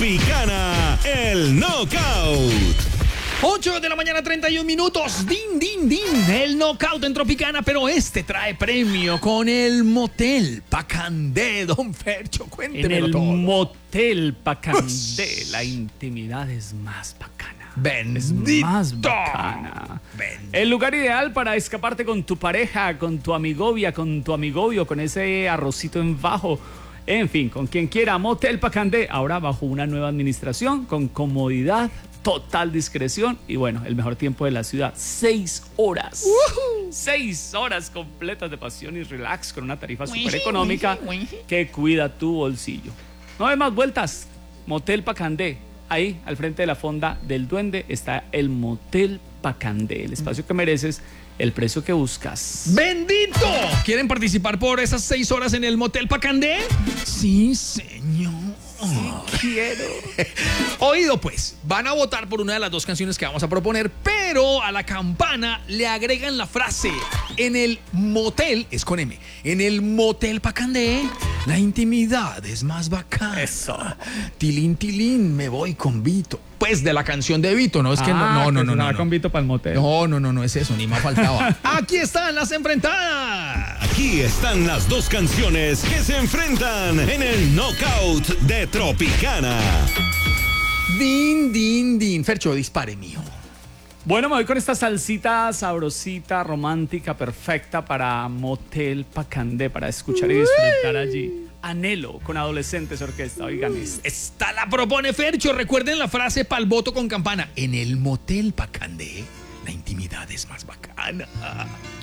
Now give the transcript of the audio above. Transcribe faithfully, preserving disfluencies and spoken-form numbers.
Tropicana, el knockout. ocho de la mañana, treinta y un minutos. Din, din, din. El knockout en Tropicana, pero este trae premio con el Motel Pacandé, don Fercho. Cuéntemelo En el todo. Motel Pacandé, la intimidad es más bacana. Bendito. Es más bacana. Bendito. El lugar ideal para escaparte con tu pareja, con tu amigovia, con tu amigovio, con ese arrocito en bajo. En fin, con quien quiera. Motel Pacandé, ahora bajo una nueva administración, con comodidad, total discreción y bueno, el mejor tiempo de la ciudad, seis horas. Uh-huh. Seis horas completas de pasión y relax con una tarifa súper económica que cuida tu bolsillo. No hay más vueltas. Motel Pacandé. Ahí, al frente de la fonda del Duende, está el Motel Pacandé. El espacio que mereces, el precio que buscas. ¡Bendito! ¿Quieren participar por esas seis horas en el Motel Pacandé? Sí, señor. Sí, quiero. Oído pues, van a votar por una de las dos canciones que vamos a proponer, pero a la campana le agregan la frase: en el motel, es con M, en el Motel Pacandé, la intimidad es más bacana. Eso. Tilín, tilín, me voy con Vito. Pues de la canción de Vito, ¿no? Es que Ah, no, no, que no, se no. va no. con Vito para el motel. No, no, no, no es eso, ni más faltaba. Aquí están las enfrentadas. Aquí están las dos canciones que se enfrentan en el knockout de Tropicana. Din, din, din. Fercho, dispare, mío. Bueno, me voy con esta salsita sabrosita, romántica, perfecta para Motel Pacandé, para escuchar y disfrutar allí. Anhelo con Adolescentes Orquesta. Oigan esto. Esta la propone Fercho. Recuerden la frase pa'l voto con campana. En el Motel Pacandé, la intimidad es más bacana.